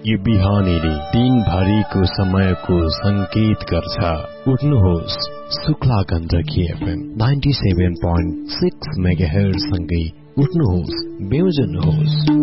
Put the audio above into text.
यो बिहानीले दिनभरिको समयको संकेत गर्छ। उठ्नुहोस्, शुक्ला गण्डकी एफएम 97.6 मेगाहर्ज सँगै उठ्नुहोस्, बेउजनुहोस्।